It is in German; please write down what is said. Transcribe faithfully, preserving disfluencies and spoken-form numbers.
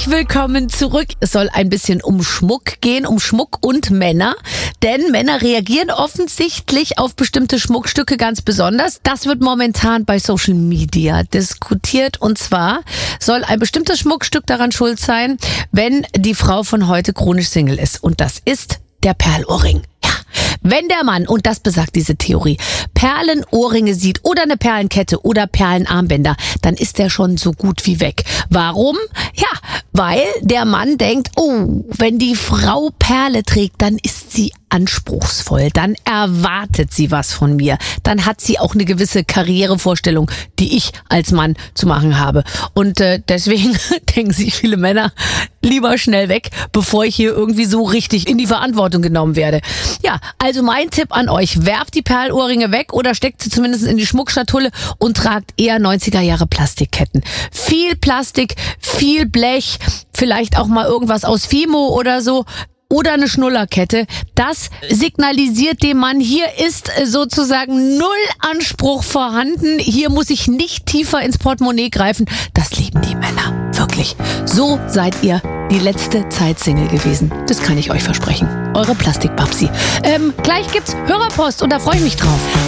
Herzlich willkommen zurück. Es soll ein bisschen um Schmuck gehen, um Schmuck und Männer. Denn Männer reagieren offensichtlich auf bestimmte Schmuckstücke ganz besonders. Das wird momentan bei Social Media diskutiert. Und zwar soll ein bestimmtes Schmuckstück daran schuld sein, wenn die Frau von heute chronisch Single ist. Und das ist der Perlohrring. Wenn der Mann, und das besagt diese Theorie, Perlenohrringe sieht oder eine Perlenkette oder Perlenarmbänder, dann ist der schon so gut wie weg. Warum? Ja, weil der Mann denkt, oh, wenn die Frau Perle trägt, dann ist sie anspruchsvoll, dann erwartet sie was von mir, dann hat sie auch eine gewisse Karrierevorstellung, die ich als Mann zu machen habe. Und äh, deswegen denken sich viele Männer, lieber schnell weg, bevor ich hier irgendwie so richtig in die Verantwortung genommen werde. Ja, also mein Tipp an euch, werft die Perlohrringe weg oder steckt sie zumindest in die Schmuckschatulle und tragt eher neunziger Jahre Plastikketten. Viel Plastik, viel Blech, vielleicht auch mal irgendwas aus Fimo oder so. Oder eine Schnullerkette. Das signalisiert dem Mann, hier ist sozusagen null Anspruch vorhanden. Hier muss ich nicht tiefer ins Portemonnaie greifen. Das lieben die Männer. Wirklich. So seid ihr die letzte Zeit Single gewesen. Das kann ich euch versprechen. Eure Plastikbabsi. Ähm, gleich gibt's Hörerpost und da freue ich mich drauf.